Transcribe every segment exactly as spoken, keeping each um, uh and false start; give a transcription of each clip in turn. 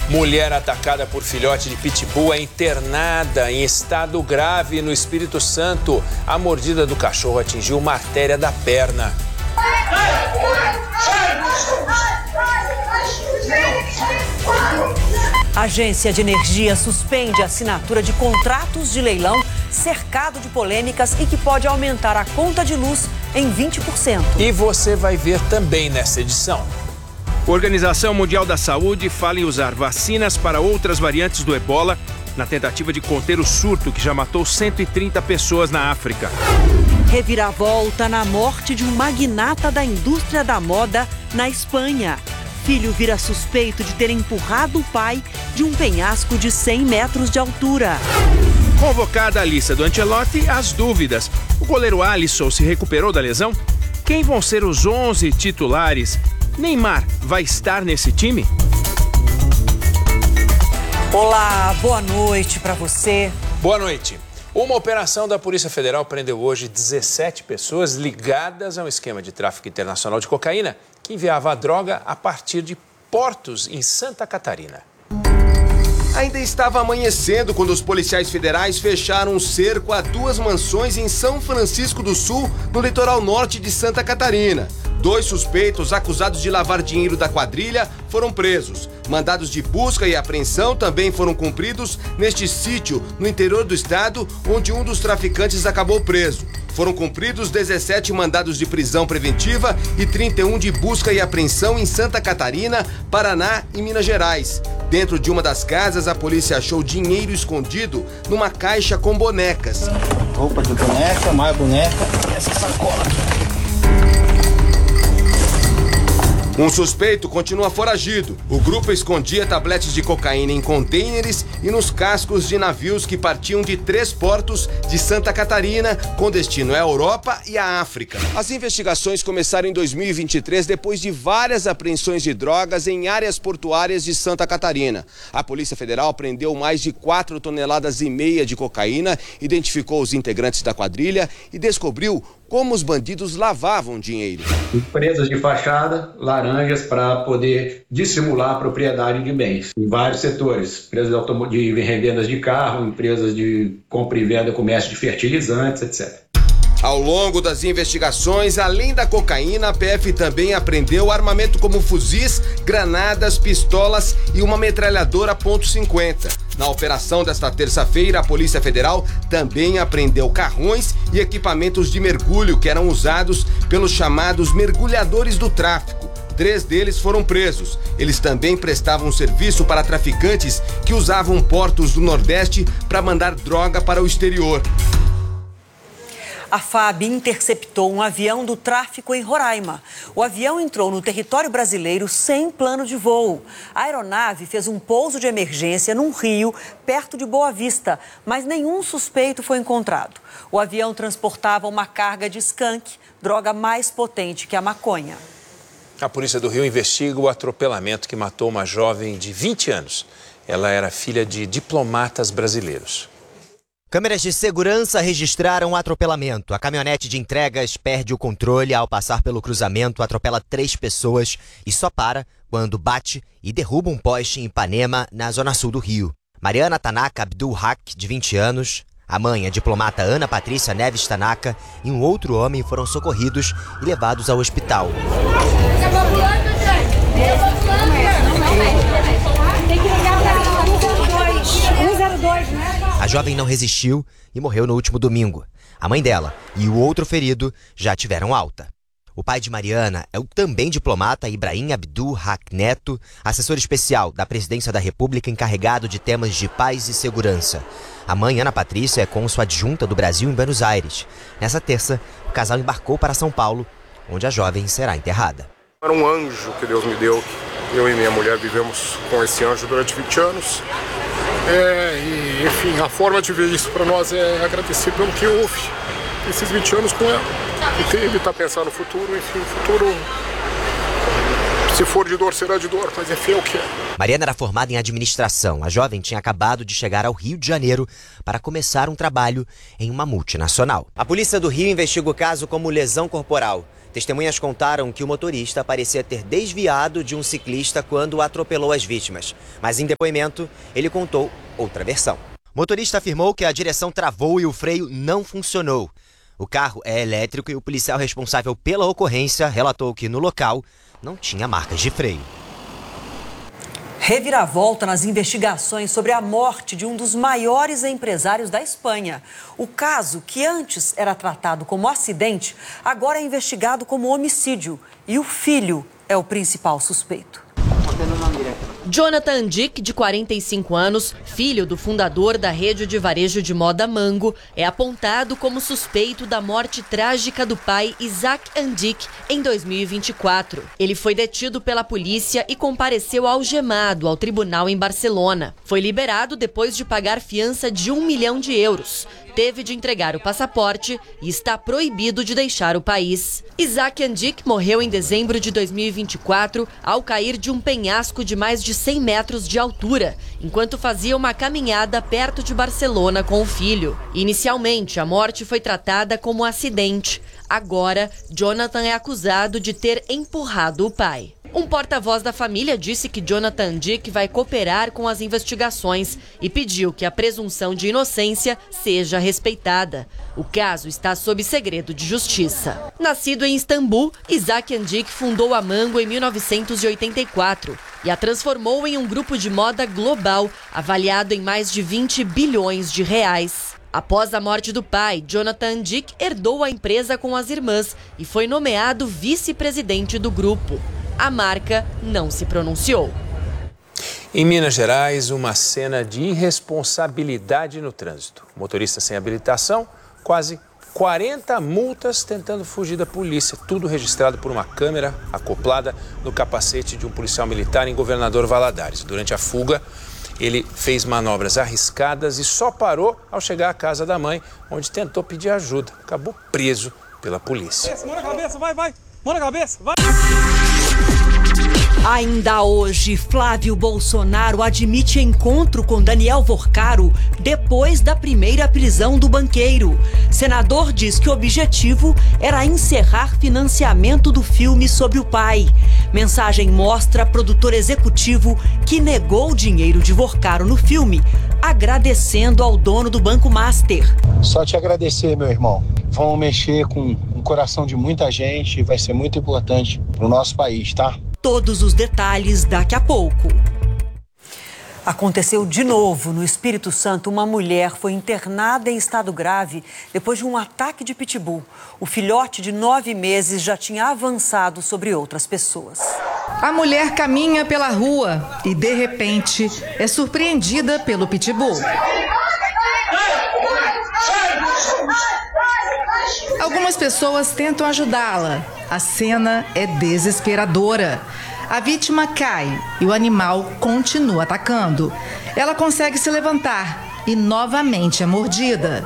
Mulher atacada por filhote de pitbull é internada em estado grave no Espírito Santo. A mordida do cachorro atingiu uma artéria da perna. A Agência de Energia suspende a assinatura de contratos de leilão cercado de polêmicas e que pode aumentar a conta de luz em vinte por cento. E você vai ver também nessa edição. A Organização Mundial da Saúde fala em usar vacinas para outras variantes do ebola na tentativa de conter o surto que já matou cento e trinta pessoas na África. Reviravolta na morte de um magnata da indústria da moda na Espanha. Filho vira suspeito de ter empurrado o pai de um penhasco de cem metros de altura. Convocada a lista do Ancelotti, as dúvidas. O goleiro Alisson se recuperou da lesão? Quem vão ser os onze titulares? Neymar vai estar nesse time? Olá, boa noite para você. Boa noite. Uma operação da Polícia Federal prendeu hoje dezessete pessoas ligadas a um esquema de tráfico internacional de cocaína que enviava a droga a partir de portos em Santa Catarina. Ainda estava amanhecendo quando os policiais federais fecharam um cerco a duas mansões em São Francisco do Sul, no litoral norte de Santa Catarina. Dois suspeitos acusados de lavar dinheiro da quadrilha foram presos. Mandados de busca e apreensão também foram cumpridos neste sítio, no interior do estado, onde um dos traficantes acabou preso. Foram cumpridos dezessete mandados de prisão preventiva e trinta e um de busca e apreensão em Santa Catarina, Paraná e Minas Gerais. Dentro de uma das casas, a polícia achou dinheiro escondido numa caixa com bonecas. Roupa de boneca, mais boneca e essa sacola aqui. Um suspeito continua foragido. O grupo escondia tabletes de cocaína em contêineres e nos cascos de navios que partiam de três portos de Santa Catarina, com destino à Europa e à África. As investigações começaram em dois mil e vinte e três, depois de várias apreensões de drogas em áreas portuárias de Santa Catarina. A Polícia Federal apreendeu mais de quatro toneladas e meia de cocaína, identificou os integrantes da quadrilha e descobriu como os bandidos lavavam dinheiro. Empresas de fachada, laranjas para poder dissimular a propriedade de bens em vários setores. Empresas de, de revendas de carro, empresas de compra e venda, comércio de fertilizantes, etcétera. Ao longo das investigações, além da cocaína, a P F também apreendeu armamento como fuzis, granadas, pistolas e uma metralhadora ponto cinquenta. Na operação desta terça-feira, a Polícia Federal também apreendeu carrões e equipamentos de mergulho que eram usados pelos chamados mergulhadores do tráfico. Três deles foram presos. Eles também prestavam serviço para traficantes que usavam portos do Nordeste para mandar droga para o exterior. A F A B interceptou um avião do tráfico em Roraima. O avião entrou no território brasileiro sem plano de voo. A aeronave fez um pouso de emergência num rio perto de Boa Vista, mas nenhum suspeito foi encontrado. O avião transportava uma carga de skunk, droga mais potente que a maconha. A Polícia do Rio investiga o atropelamento que matou uma jovem de vinte anos. Ela era filha de diplomatas brasileiros. Câmeras de segurança registraram o atropelamento. A caminhonete de entregas perde o controle ao passar pelo cruzamento, atropela três pessoas e só para quando bate e derruba um poste em Ipanema, na zona sul do Rio. Mariana Tanaka Abdul Haq, de vinte anos, a mãe, a diplomata Ana Patrícia Neves Tanaka e um outro homem foram socorridos e levados ao hospital. A jovem não resistiu e morreu no último domingo. A mãe dela e o outro ferido já tiveram alta. O pai de Mariana é o também diplomata Ibrahim Abdul Haq Neto, assessor especial da Presidência da República encarregado de temas de paz e segurança. A mãe, Ana Patrícia, é cônsul adjunta do Brasil em Buenos Aires. Nessa terça, o casal embarcou para São Paulo, onde a jovem será enterrada. Era um anjo que Deus me deu. Eu e minha mulher vivemos com esse anjo durante vinte anos. É, e, enfim, a forma de ver isso para nós é agradecer pelo que houve esses vinte anos com ela. E teve, tá pensando no futuro, enfim, o futuro, se for de dor, será de dor, mas enfim, é o que é. Mariana era formada em administração. A jovem tinha acabado de chegar ao Rio de Janeiro para começar um trabalho em uma multinacional. A polícia do Rio investiga o caso como lesão corporal. Testemunhas contaram que o motorista parecia ter desviado de um ciclista quando atropelou as vítimas. Mas em depoimento, ele contou outra versão. O motorista afirmou que a direção travou e o freio não funcionou. O carro é elétrico e o policial responsável pela ocorrência relatou que no local não tinha marcas de freio. Reviravolta nas investigações sobre a morte de um dos maiores empresários da Espanha. O caso, que antes era tratado como acidente, agora é investigado como homicídio. E o filho é o principal suspeito. Jonathan Dick, de quarenta e cinco anos, filho do fundador da rede de varejo de moda Mango, é apontado como suspeito da morte trágica do pai Isaac Andic em dois mil e vinte e quatro. Ele foi detido pela polícia e compareceu algemado ao tribunal em Barcelona. Foi liberado depois de pagar fiança de um milhão de euros. Teve de entregar o passaporte e está proibido de deixar o país. Isaac Andic morreu em dezembro de dois mil e vinte e quatro ao cair de um penhasco de mais de cem metros de altura, enquanto fazia uma caminhada perto de Barcelona com o filho. Inicialmente, a morte foi tratada como acidente. Agora, Jonathan é acusado de ter empurrado o pai. Um porta-voz da família disse que Jonathan Dick vai cooperar com as investigações e pediu que a presunção de inocência seja respeitada. O caso está sob segredo de justiça. Nascido em Istambul, Isaac Andic fundou a Mango em mil novecentos e oitenta e quatro e a transformou em um grupo de moda global avaliado em mais de vinte bilhões de reais. Após a morte do pai, Jonathan Dick herdou a empresa com as irmãs e foi nomeado vice-presidente do grupo. A marca não se pronunciou. Em Minas Gerais, uma cena de irresponsabilidade no trânsito. Motorista sem habilitação, quase quarenta multas tentando fugir da polícia. Tudo registrado por uma câmera acoplada no capacete de um policial militar em Governador Valadares. Durante a fuga, ele fez manobras arriscadas e só parou ao chegar à casa da mãe, onde tentou pedir ajuda. Acabou preso pela polícia. Mão na cabeça, vai, vai. Mão na cabeça, vai. Ainda hoje, Flávio Bolsonaro admite encontro com Daniel Vorcaro depois da primeira prisão do banqueiro. Senador diz que o objetivo era encerrar financiamento do filme sobre o pai. Mensagem mostra produtor executivo que negou o dinheiro de Vorcaro no filme, agradecendo ao dono do Banco Master. Só te agradecer, meu irmão. Vamos mexer com o coração de muita gente e vai ser muito importante para o nosso país, tá? Todos os detalhes daqui a pouco. Aconteceu de novo no Espírito Santo. Uma mulher foi internada em estado grave depois de um ataque de pitbull. O filhote de nove meses já tinha avançado sobre outras pessoas. A mulher caminha pela rua e, de repente, é surpreendida pelo pitbull. Algumas pessoas tentam ajudá-la. A cena é desesperadora. A vítima cai e o animal continua atacando. Ela consegue se levantar e novamente é mordida.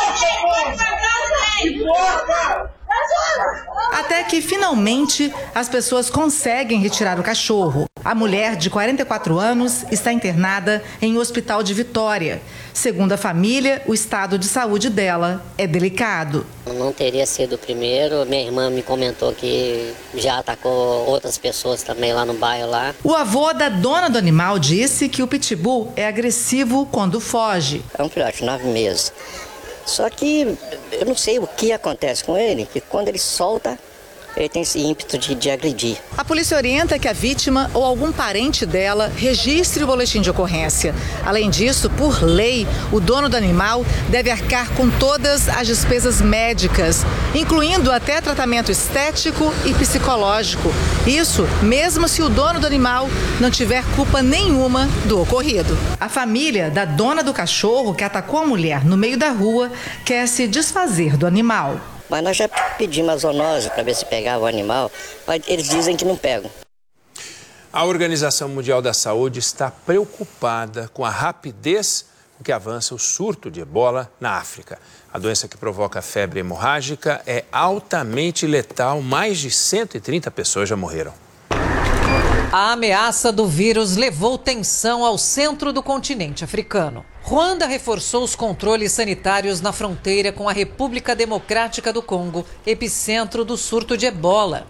Até que, finalmente, as pessoas conseguem retirar o cachorro. A mulher, de quarenta e quatro anos, está internada em um hospital de Vitória. Segundo a família, o estado de saúde dela é delicado. Não teria sido o primeiro. Minha irmã me comentou que já atacou outras pessoas também lá no bairro. lá. O avô da dona do animal disse que o pitbull é agressivo quando foge. É um filhote, nove meses. Só que eu não sei o que acontece com ele, que quando ele solta, ele tem esse ímpeto de, de agredir. A polícia orienta que a vítima ou algum parente dela registre o boletim de ocorrência. Além disso, por lei, o dono do animal deve arcar com todas as despesas médicas, incluindo até tratamento estético e psicológico. Isso mesmo se o dono do animal não tiver culpa nenhuma do ocorrido. A família da dona do cachorro que atacou a mulher no meio da rua quer se desfazer do animal. Mas nós já pedimos a zoonose para ver se pegava o animal, mas eles dizem que não pegam. A Organização Mundial da Saúde está preocupada com a rapidez com que avança o surto de ebola na África. A doença que provoca febre hemorrágica é altamente letal. Mais de cento e trinta pessoas já morreram. A ameaça do vírus levou tensão ao centro do continente africano. Ruanda reforçou os controles sanitários na fronteira com a República Democrática do Congo, epicentro do surto de ebola.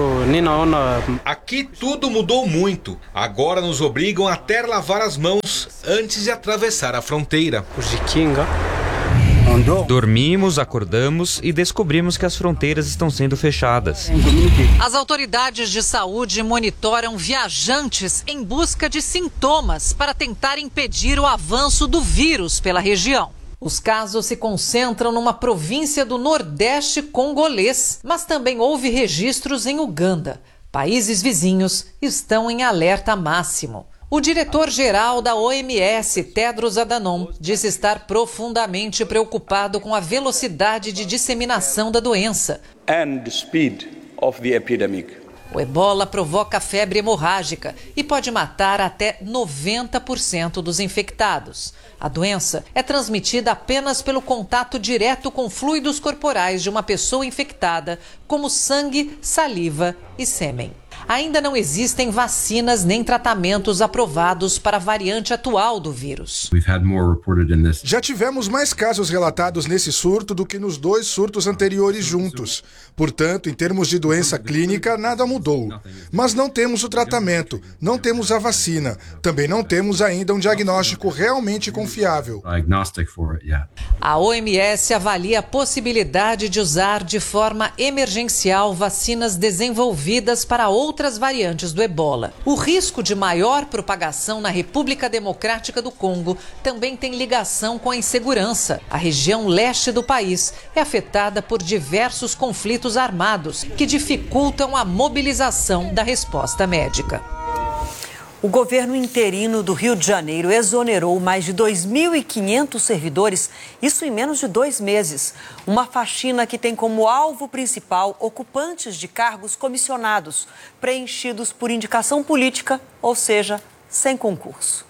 Aqui tudo mudou muito. Agora nos obrigam a até lavar as mãos antes de atravessar a fronteira. Dormimos, acordamos e descobrimos que as fronteiras estão sendo fechadas. As autoridades de saúde monitoram viajantes em busca de sintomas para tentar impedir o avanço do vírus pela região. Os casos se concentram numa província do Nordeste congolês, mas também houve registros em Uganda. Países vizinhos estão em alerta máximo. O diretor-geral da O M S, Tedros Adhanom, disse estar profundamente preocupado com a velocidade de disseminação da doença. And the speed of the epidemic. O ebola provoca febre hemorrágica e pode matar até noventa por cento dos infectados. A doença é transmitida apenas pelo contato direto com fluidos corporais de uma pessoa infectada, como sangue, saliva e sêmen. Ainda não existem vacinas nem tratamentos aprovados para a variante atual do vírus. Já tivemos mais casos relatados nesse surto do que nos dois surtos anteriores juntos. Portanto, em termos de doença clínica, nada mudou. Mas não temos o tratamento, não temos a vacina, também não temos ainda um diagnóstico realmente confiável. A O M S avalia a possibilidade de usar de forma emergencial vacinas desenvolvidas para outras variantes do ebola. O risco de maior propagação na República Democrática do Congo também tem ligação com a insegurança. A região leste do país é afetada por diversos conflitos armados que dificultam a mobilização da resposta médica. O governo interino do Rio de Janeiro exonerou mais de dois mil e quinhentos servidores, isso em menos de dois meses. Uma faxina que tem como alvo principal ocupantes de cargos comissionados, preenchidos por indicação política, ou seja, sem concurso.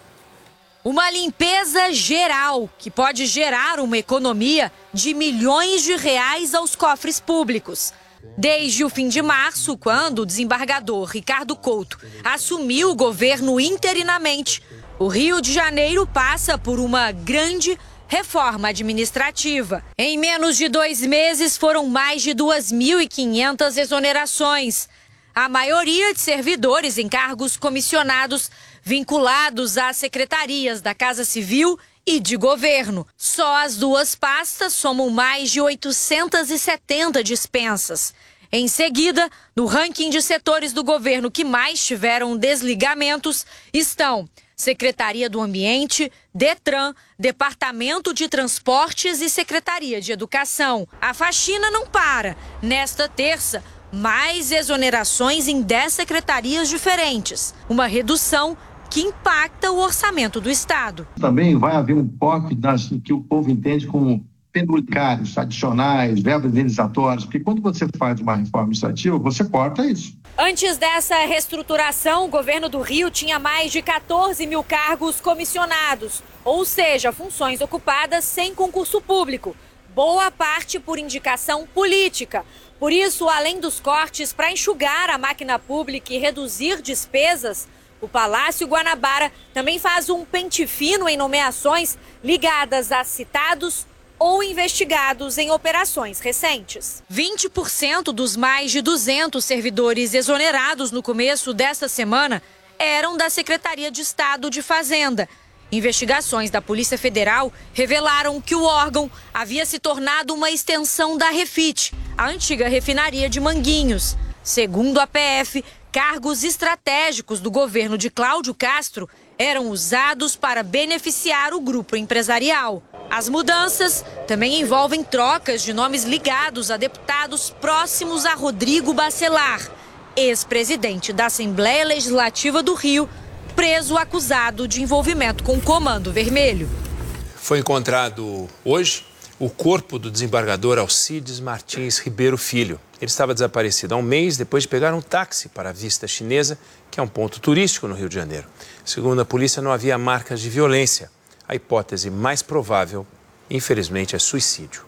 Uma limpeza geral que pode gerar uma economia de milhões de reais aos cofres públicos. Desde o fim de março, quando o desembargador Ricardo Couto assumiu o governo interinamente, o Rio de Janeiro passa por uma grande reforma administrativa. Em menos de dois meses, foram mais de duas mil e quinhentas exonerações. A maioria de servidores em cargos comissionados vinculados às secretarias da Casa Civil e de governo. Só as duas pastas somam mais de oitocentas e setenta dispensas. Em seguida, no ranking de setores do governo que mais tiveram desligamentos, estão Secretaria do Ambiente, Detran, Departamento de Transportes e Secretaria de Educação. A faxina não para. Nesta terça, mais exonerações em dez secretarias diferentes. Uma redução que impacta o orçamento do Estado. Também vai haver um corte das que o povo entende como penduricários, adicionais, verbas indenizatórias, porque quando você faz uma reforma administrativa, você corta isso. Antes dessa reestruturação, o governo do Rio tinha mais de quatorze mil cargos comissionados, ou seja, funções ocupadas sem concurso público, boa parte por indicação política. Por isso, além dos cortes para enxugar a máquina pública e reduzir despesas, o Palácio Guanabara também faz um pente fino em nomeações ligadas a citados ou investigados em operações recentes. vinte por cento dos mais de duzentos servidores exonerados no começo desta semana eram da Secretaria de Estado de Fazenda. Investigações da Polícia Federal revelaram que o órgão havia se tornado uma extensão da Refit, a antiga refinaria de Manguinhos. Segundo a P F, cargos estratégicos do governo de Cláudio Castro eram usados para beneficiar o grupo empresarial. As mudanças também envolvem trocas de nomes ligados a deputados próximos a Rodrigo Bacelar, ex-presidente da Assembleia Legislativa do Rio, preso acusado de envolvimento com o Comando Vermelho. Foi encontrado hoje o corpo do desembargador Alcides Martins Ribeiro Filho. Ele estava desaparecido há um mês depois de pegar um táxi para a Vista Chinesa, que é um ponto turístico no Rio de Janeiro. Segundo a polícia, não havia marcas de violência. A hipótese mais provável, infelizmente, é suicídio.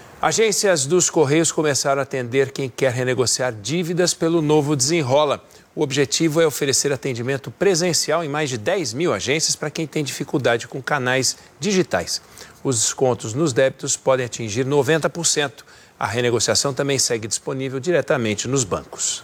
Agências dos Correios começaram a atender quem quer renegociar dívidas pelo novo Desenrola. O objetivo é oferecer atendimento presencial em mais de dez mil agências para quem tem dificuldade com canais digitais. Os descontos nos débitos podem atingir noventa por cento. A renegociação também segue disponível diretamente nos bancos.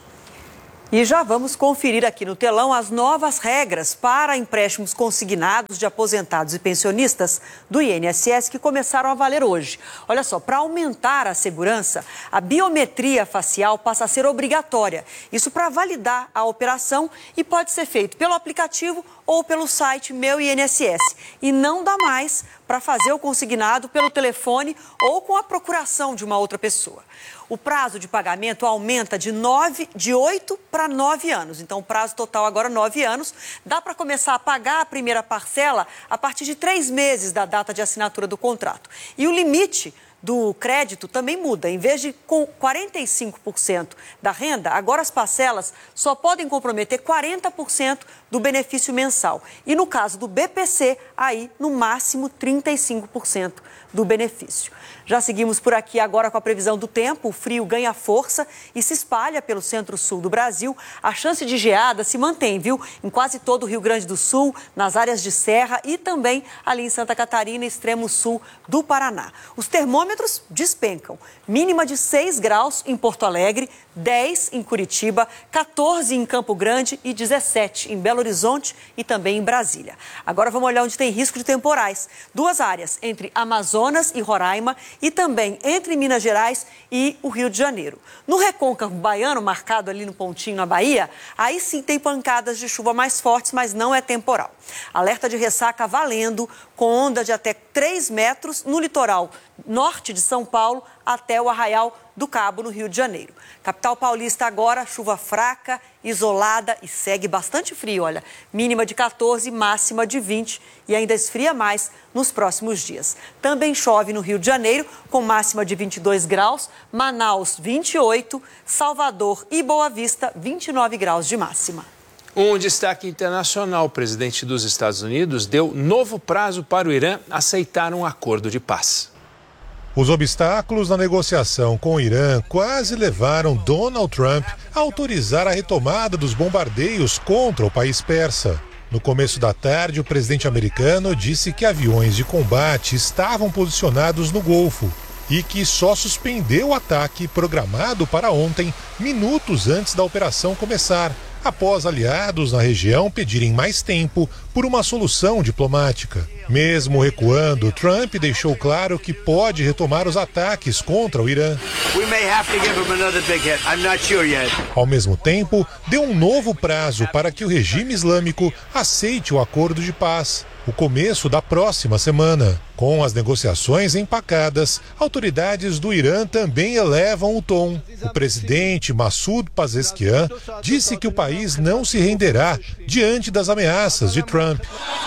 E já vamos conferir aqui no telão as novas regras para empréstimos consignados de aposentados e pensionistas do I N S S que começaram a valer hoje. Olha só, para aumentar a segurança, a biometria facial passa a ser obrigatória. Isso para validar a operação e pode ser feito pelo aplicativo ou pelo site Meu I N S S. E não dá mais para fazer o consignado pelo telefone ou com a procuração de uma outra pessoa. O prazo de pagamento aumenta de, nove, de oito para nove anos. Então, o prazo total agora nove anos. Dá para começar a pagar a primeira parcela a partir de três meses da data de assinatura do contrato. E o limite do crédito também muda. Em vez de com quarenta e cinco por cento da renda, agora as parcelas só podem comprometer quarenta por cento do benefício mensal. E no caso do B P C, aí no máximo trinta e cinco por cento do benefício. Já seguimos por aqui agora com a previsão do tempo. O frio ganha força e se espalha pelo centro-sul do Brasil. A chance de geada se mantém, viu? Em quase todo o Rio Grande do Sul, nas áreas de serra e também ali em Santa Catarina, extremo sul do Paraná. Os termômetros despencam. Mínima de seis graus em Porto Alegre, dez em Curitiba, quatorze em Campo Grande e dezessete em Belo Horizonte e também em Brasília. Agora vamos olhar onde tem risco de temporais. Duas áreas, entre Amazonas e Roraima e também entre Minas Gerais e o Rio de Janeiro. No recôncavo baiano, marcado ali no pontinho na Bahia, aí sim tem pancadas de chuva mais fortes, mas não é temporal. Alerta de ressaca valendo, com onda de até três metros no litoral norte de São Paulo até o Arraial do Cabo, no Rio de Janeiro. Capital paulista agora, chuva fraca, isolada e segue bastante frio, olha. Mínima de quatorze, máxima de vinte e ainda esfria mais nos próximos dias. Também chove no Rio de Janeiro, com máxima de vinte e dois graus, Manaus vinte e oito, Salvador e Boa Vista vinte e nove graus de máxima. Um destaque internacional: o presidente dos Estados Unidos deu novo prazo para o Irã aceitar um acordo de paz. Os obstáculos na negociação com o Irã quase levaram Donald Trump a autorizar a retomada dos bombardeios contra o país persa. No começo da tarde, o presidente americano disse que aviões de combate estavam posicionados no Golfo e que só suspendeu o ataque programado para ontem, minutos antes da operação começar, após aliados na região pedirem mais tempo por uma solução diplomática. Mesmo recuando, Trump deixou claro que pode retomar os ataques contra o Irã. Ao mesmo tempo, deu um novo prazo para que o regime islâmico aceite o acordo de paz, o começo da próxima semana. Com as negociações empacadas, autoridades do Irã também elevam o tom. O presidente Massoud Pezeshkian disse que o país não se renderá diante das ameaças de Trump.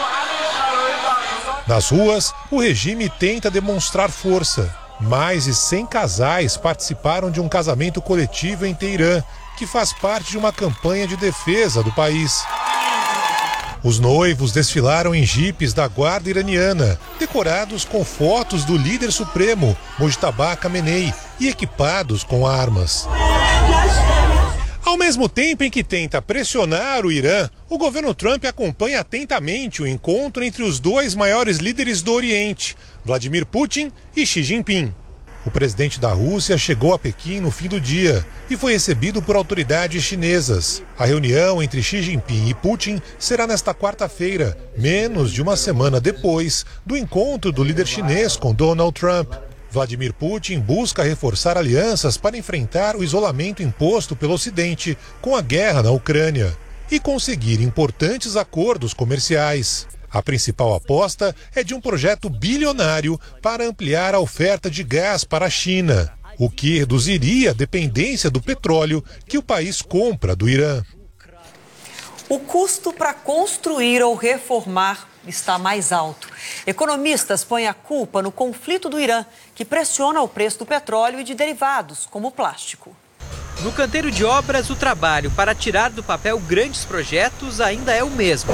Nas ruas, o regime tenta demonstrar força. Mais de cem casais participaram de um casamento coletivo em Teherã, que faz parte de uma campanha de defesa do país. Os noivos desfilaram em jipes da guarda iraniana, decorados com fotos do líder supremo, Mojtaba Khamenei, e equipados com armas. Ao mesmo tempo em que tenta pressionar o Irã, o governo Trump acompanha atentamente o encontro entre os dois maiores líderes do Oriente, Vladimir Putin e Xi Jinping. O presidente da Rússia chegou a Pequim no fim do dia e foi recebido por autoridades chinesas. A reunião entre Xi Jinping e Putin será nesta quarta-feira, menos de uma semana depois do encontro do líder chinês com Donald Trump. Vladimir Putin busca reforçar alianças para enfrentar o isolamento imposto pelo Ocidente com a guerra na Ucrânia e conseguir importantes acordos comerciais. A principal aposta é de um projeto bilionário para ampliar a oferta de gás para a China, o que reduziria a dependência do petróleo que o país compra do Irã. O custo para construir ou reformar está mais alto. Economistas põem a culpa no conflito do Irã, que pressiona o preço do petróleo e de derivados, como o plástico. No canteiro de obras, o trabalho para tirar do papel grandes projetos ainda é o mesmo.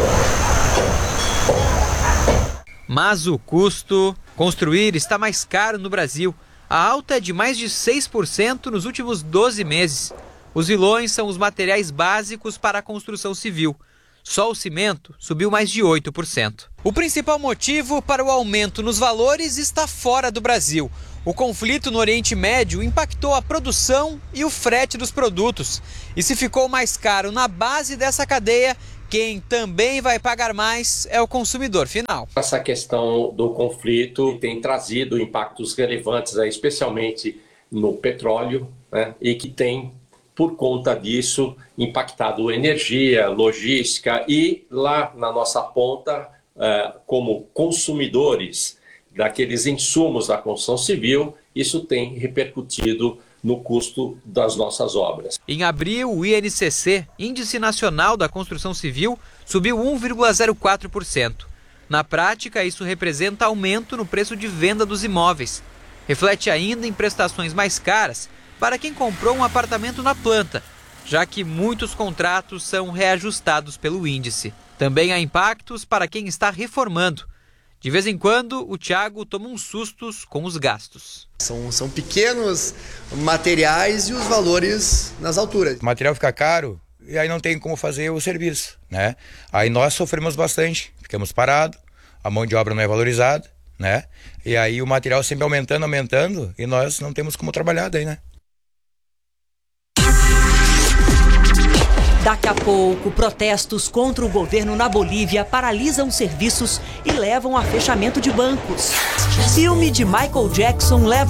Mas o custo construir está mais caro no Brasil. A alta é de mais de seis por cento nos últimos doze meses. Os vilões são os materiais básicos para a construção civil. Só o cimento subiu mais de oito por cento. O principal motivo para o aumento nos valores está fora do Brasil. O conflito no Oriente Médio impactou a produção e o frete dos produtos. E se ficou mais caro na base dessa cadeia, quem também vai pagar mais é o consumidor final. Essa questão do conflito tem trazido impactos relevantes, especialmente no petróleo, né, e que tem, por conta disso, impactado energia, logística e lá na nossa ponta, como consumidores daqueles insumos da construção civil, isso tem repercutido no custo das nossas obras. Em abril, o I N C C, Índice Nacional da Construção Civil, subiu um vírgula zero quatro por cento. Na prática, isso representa aumento no preço de venda dos imóveis. Reflete ainda em prestações mais caras para quem comprou um apartamento na planta, já que muitos contratos são reajustados pelo índice. Também há impactos para quem está reformando. De vez em quando, o Thiago toma uns sustos com os gastos. São, são pequenos materiais e os valores nas alturas. O material fica caro e aí não tem como fazer o serviço, né? Aí nós sofremos bastante, ficamos parados, a mão de obra não é valorizada, né? E aí o material sempre aumentando, aumentando e nós não temos como trabalhar daí, né? Daqui a pouco, protestos contra o governo na Bolívia paralisam serviços e levam a fechamento de bancos. Filme de Michael Jackson leva